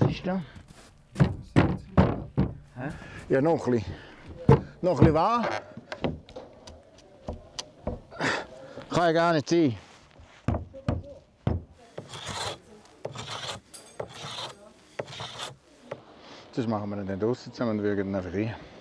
ist da? Ja, noch ein bisschen. Noch ein bisschen warm. Kann ja gar nicht sein. Das machen wir dann draußen zusammen und würgen ihn einfach rein.